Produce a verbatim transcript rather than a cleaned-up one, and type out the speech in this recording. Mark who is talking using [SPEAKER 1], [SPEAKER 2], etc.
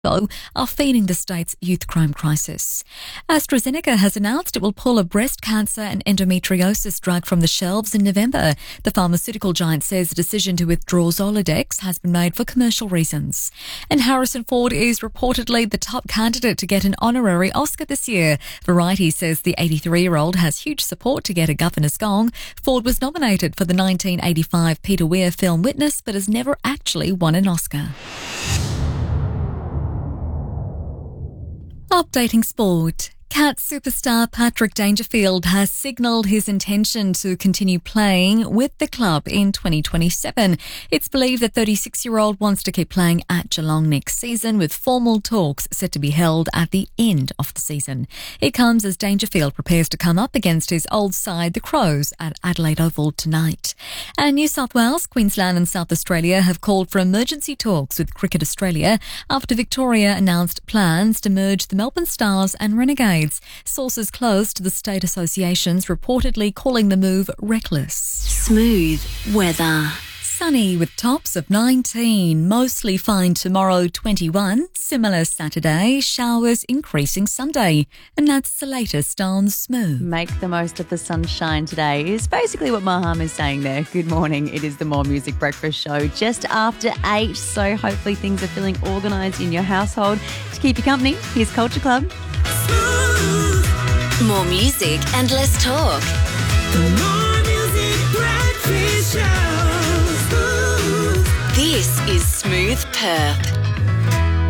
[SPEAKER 1] are feeding the state's youth crime crisis. AstraZeneca has announced it will pull a breast cancer and endometriosis drug from the shelves in November. The pharmaceutical giant says the decision to withdraw Zoladex has been made for commercial reasons. And Harrison Ford is reportedly the top candidate to get an honorary Oscar this year. Variety says the eighty-three-year-old has huge support to get a governor's gong. Ford was nominated for the nineteen eighty-five Peter Weir film Witness, but has never actually won an Oscar. Updating sport. Cats superstar Patrick Dangerfield has signalled his intention to continue playing with the club in twenty twenty-seven. It's believed the thirty-six-year-old wants to keep playing at Geelong next season, with formal talks set to be held at the end of the season. It comes as Dangerfield prepares to come up against his old side, the Crows, at Adelaide Oval tonight. And New South Wales, Queensland and South Australia have called for emergency talks with Cricket Australia after Victoria announced plans to merge the Melbourne Stars and Renegades. Sources close to the state associations reportedly calling the move reckless.
[SPEAKER 2] Smooth weather.
[SPEAKER 1] Sunny with tops of nineteen, mostly fine tomorrow twenty-one, similar Saturday, showers increasing Sunday. And that's the latest on Smooth.
[SPEAKER 3] Make the most of the sunshine today is basically what Maham is saying there. Good morning, it is the More Music Breakfast Show just after eight, so hopefully things are feeling organised in your household. To keep you company, here's Culture Club.
[SPEAKER 2] More music and less talk.
[SPEAKER 4] The More Music Breakfast Show.
[SPEAKER 2] This is Smooth Perp.